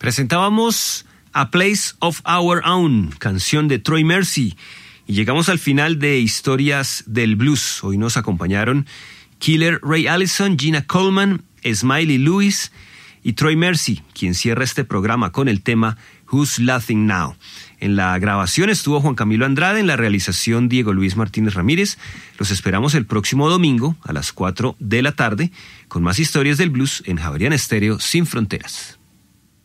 Presentábamos A Place of Our Own, canción de Troy Mercy, y llegamos al final de Historias del Blues. Hoy nos acompañaron Killer Ray Allison, Gina Coleman, Smiley Lewis y Troy Mercy, quien cierra este programa con el tema Who's Laughing Now. En la grabación estuvo Juan Camilo Andrade, en la realización Diego Luis Martínez Ramírez. Los esperamos el próximo domingo a las 4 de la tarde con más historias del blues en Javeriana Estéreo Sin Fronteras.